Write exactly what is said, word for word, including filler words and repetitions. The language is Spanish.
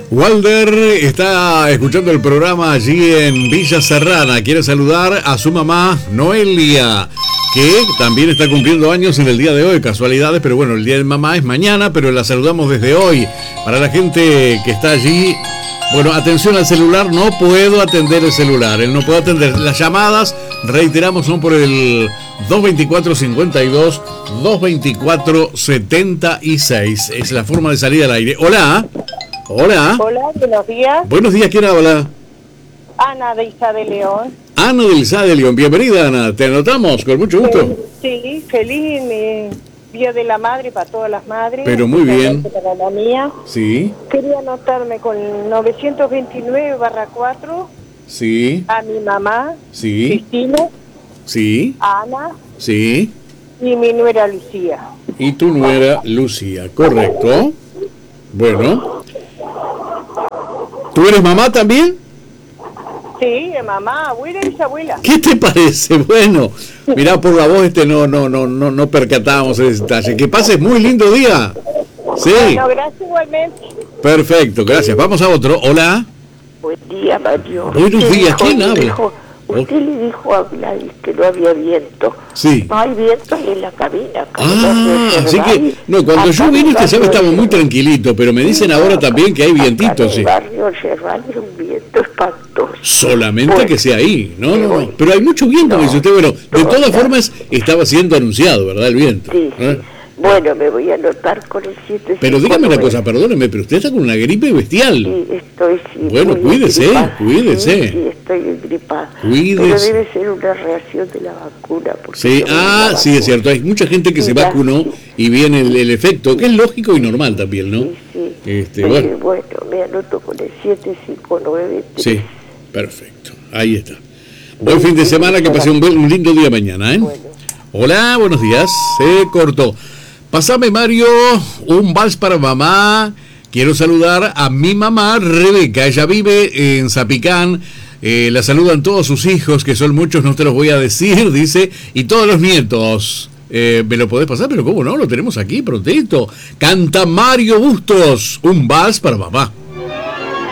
Walder está escuchando el programa allí en Villa Serrana. Quiere saludar a su mamá, Noelia, que también está cumpliendo años en el día de hoy. Casualidades, pero bueno, el día de mamá es mañana, pero la saludamos desde hoy. Para la gente que está allí, bueno, atención al celular, no puedo atender el celular. Él no puede atender las llamadas, reiteramos, son por el dos veinticuatro cincuenta y dos, dos veinticuatro setenta y seis. Es la forma de salir al aire. Hola. Hola. Hola, buenos días. Buenos días, ¿quién habla? Ana de Isa de León. Ana de Isa de León, bienvenida Ana, te anotamos con mucho gusto. Sí, feliz mi Día de la Madre para todas las madres. Pero muy bien. Para la mía. Sí. Quería anotarme con novecientos veintinueve barra cuatro. Sí. A mi mamá. Sí. Cristina. Sí. Ana. Sí. Y mi nuera Lucía. Y tu nuera Lucía, correcto. Bueno. ¿Tú eres mamá también? Sí, mamá, abuela y bisabuela. ¿Qué te parece? Bueno, mirá, por la voz este no no no no no percatábamos ese detalle. Que pases muy lindo día. Sí. Bueno, gracias igualmente. Perfecto, gracias. Vamos a otro. Hola. Buen día, Mario. Buenos días, ¿quién habla? Dijo, usted le dijo a Gladys que no había viento. Sí. No hay viento ahí en la cabina. Ah, así que, no, cuando yo vine usted sabe estaba muy tranquilito, pero me dicen ahora también que hay vientito, sí. En el barrio Yerral es un viento espantoso. Solamente Bueno, que sea ahí, no, no, no. voy. Pero hay mucho viento, No, me dice usted. Bueno, de no, todas no. formas estaba siendo anunciado, ¿verdad? El viento. Sí, sí. ¿Eh? Bueno, me voy a anotar con el siete. Pero dígame una cosa, perdóneme, pero usted está con una gripe bestial. Sí, estoy, sí. Bueno, estoy cuídese, engripada. cuídese. Sí, sí, estoy engripada. Cuídese. Pero debe ser una reacción de la vacuna. porque Sí, yo me di ah, la sí, es vacuna. cierto. Hay mucha gente que se Ya, vacunó sí. y viene el, el efecto, que es lógico y normal también, ¿no? Sí, sí. Este, Eh, bueno. bueno, me anoto con el siete cinco nueve. Sí, perfecto. Ahí está. Buen fin de semana, que pase un, buen- un lindo día mañana, ¿eh? Bueno. Hola, buenos días. Se cortó. Pasame, Mario, un vals para mamá. Quiero saludar a mi mamá, Rebeca. Ella vive en Zapicán. Eh, la saludan todos sus hijos, que son muchos, no te los voy a decir, dice. Y todos los nietos. Eh, ¿Me lo podés pasar? Pero cómo no, lo tenemos aquí prontito. Canta Mario Bustos, un vals para mamá.